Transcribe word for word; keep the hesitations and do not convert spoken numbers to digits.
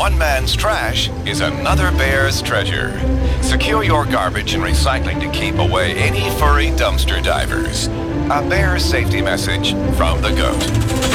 one man's trash is another bear's treasure. Secure your garbage and recycling to keep away any furry dumpster divers. A bear safety message from the GOAT.